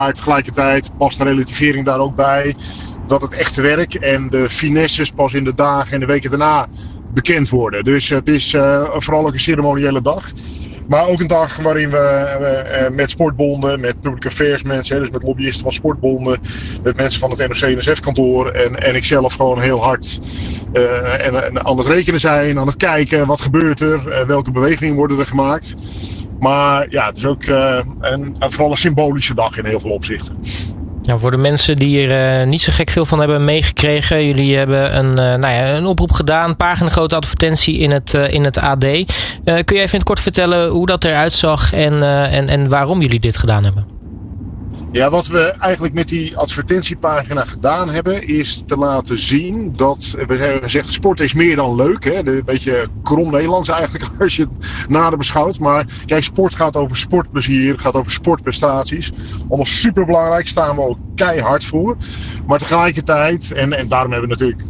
tegelijkertijd past de relativering daar ook bij dat het echte werk en de finesses pas in de dagen en de weken daarna bekend worden. Dus het is vooral ook een ceremoniële dag. Maar ook een dag waarin we met sportbonden, met public affairs mensen, dus met lobbyisten van sportbonden, met mensen van het NOC-NSF-kantoor en ikzelf gewoon heel hard en aan het rekenen zijn, aan het kijken, wat gebeurt er, welke bewegingen worden er gemaakt. Maar ja, het is ook vooral een symbolische dag in heel veel opzichten. Ja, voor de mensen die er niet zo gek veel van hebben meegekregen. Jullie hebben een oproep gedaan. Een paginagrote advertentie in het AD. Kun je even in het kort vertellen hoe dat eruit zag en waarom jullie dit gedaan hebben? Ja, wat we eigenlijk met die advertentiepagina gedaan hebben, is te laten zien dat, we hebben gezegd, sport is meer dan leuk. Hè? Een beetje krom Nederlands eigenlijk, als je het nader beschouwt. Maar kijk, sport gaat over sportplezier, gaat over sportprestaties. Allemaal superbelangrijk, staan we ook keihard voor. Maar tegelijkertijd, en daarom hebben we natuurlijk...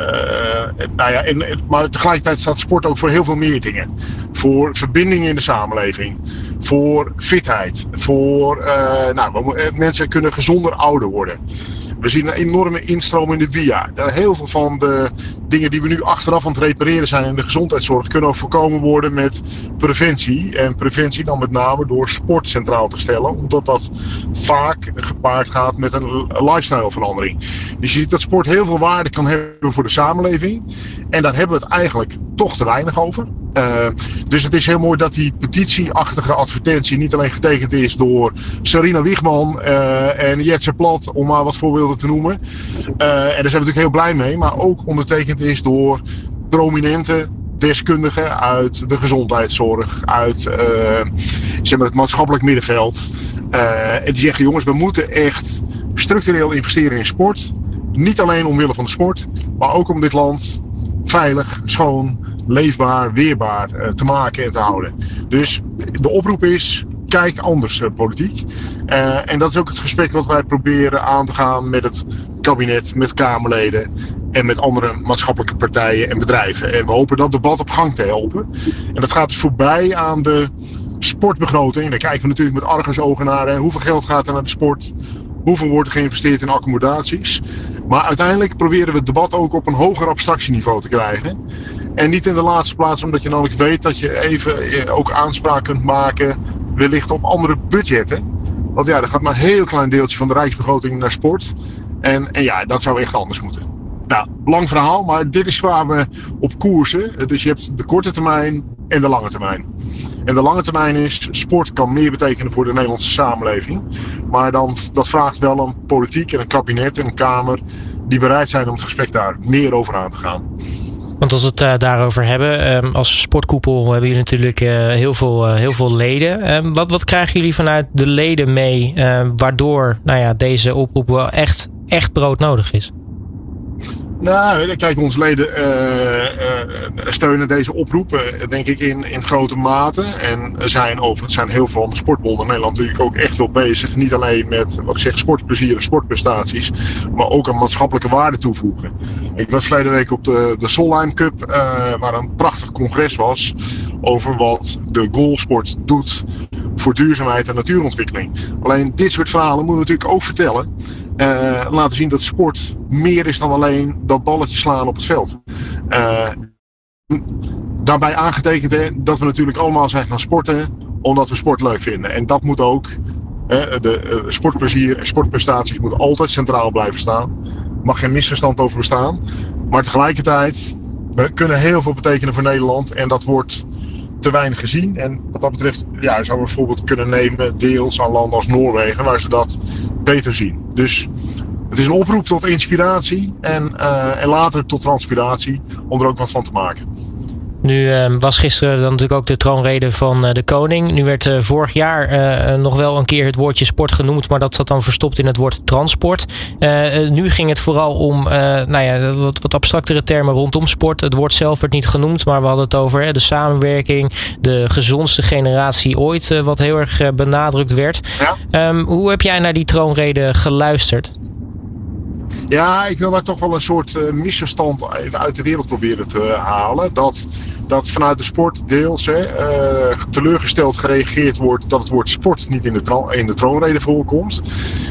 maar tegelijkertijd staat sport ook voor heel veel meer dingen. Voor verbindingen in de samenleving. Voor fitheid. Voor mensen kunnen gezonder ouder worden. We zien een enorme instroom in de via. Heel veel van de dingen die we nu achteraf aan het repareren zijn in de gezondheidszorg kunnen ook voorkomen worden met preventie. En preventie dan met name door sport centraal te stellen. Omdat dat vaak gepaard gaat met een lifestyleverandering. Dus je ziet dat sport heel veel waarde kan hebben voor de samenleving. En daar hebben we het eigenlijk toch te weinig over. Dus het is heel mooi dat die petitieachtige advertentie niet alleen getekend is door Sarina Wiegman en Jetse Plat, om maar wat voorbeelden te noemen. En daar zijn we natuurlijk heel blij mee. Maar ook ondertekend is door prominente deskundigen uit de gezondheidszorg, uit het maatschappelijk middenveld. En die zeggen, jongens, we moeten echt structureel investeren in sport. Niet alleen omwille van de sport, maar ook om dit land veilig, schoon, leefbaar, weerbaar te maken en te houden. Dus de oproep is, kijk anders politiek. En dat is ook het gesprek wat wij proberen aan te gaan met het kabinet, met Kamerleden en met andere maatschappelijke partijen en bedrijven. En we hopen dat debat op gang te helpen. En dat gaat dus voorbij aan de sportbegroting. Daar kijken we natuurlijk met argusogen naar. Hoeveel geld gaat er naar de sport? Hoeveel wordt er geïnvesteerd in accommodaties? Maar uiteindelijk proberen we het debat ook op een hoger abstractieniveau te krijgen. En niet in de laatste plaats omdat je namelijk weet dat je even ook aanspraak kunt maken wellicht op andere budgetten. Want ja, er gaat maar een heel klein deeltje van de rijksbegroting naar sport. En ja, dat zou echt anders moeten. Nou, lang verhaal, maar dit is waar we op koersen. Dus je hebt de korte termijn en de lange termijn. En de lange termijn is, sport kan meer betekenen voor de Nederlandse samenleving. Maar dat vraagt wel een politiek en een kabinet en een Kamer die bereid zijn om het gesprek daar meer over aan te gaan. Want als we het daarover hebben, als sportkoepel hebben jullie natuurlijk heel veel leden. Wat krijgen jullie vanuit de leden mee, waardoor deze oproep wel echt broodnodig is? Nou, kijk, onze leden steunen deze oproep, denk ik, in grote mate. En zijn heel veel van de sportbonden in Nederland natuurlijk ook echt wel bezig. Niet alleen met, wat ik zeg, sportplezier en sportprestaties, maar ook een maatschappelijke waarde toevoegen. Ik was verleden week op de Solheim Cup, waar een prachtig congres was over wat de goalsport doet voor duurzaamheid en natuurontwikkeling. Alleen dit soort verhalen moeten we natuurlijk ook vertellen. Laten zien dat sport meer is dan alleen dat balletje slaan op het veld. Daarbij aangetekend dat we natuurlijk allemaal zijn gaan sporten omdat we sport leuk vinden. En dat moet ook, de sportplezier en sportprestaties moeten altijd centraal blijven staan. Er mag geen misverstand over bestaan. Maar tegelijkertijd, we kunnen heel veel betekenen voor Nederland en dat wordt te weinig gezien. En wat dat betreft zouden we bijvoorbeeld kunnen nemen deels aan landen als Noorwegen, waar ze dat beter zien. Dus het is een oproep tot inspiratie en later tot transpiratie om er ook wat van te maken. Nu was gisteren dan natuurlijk ook de troonrede van de koning. Nu werd vorig jaar nog wel een keer het woordje sport genoemd, maar dat zat dan verstopt in het woord transport. Nu ging het vooral om wat abstractere termen rondom sport. Het woord zelf werd niet genoemd, maar we hadden het over de samenwerking, de gezondste generatie ooit, wat heel erg benadrukt werd. Ja. Hoe heb jij naar die troonrede geluisterd? Ja, ik wil daar toch wel een soort misverstand even uit de wereld proberen te halen. Dat dat vanuit de sport deels teleurgesteld gereageerd wordt dat het woord sport niet in de troonrede voorkomt.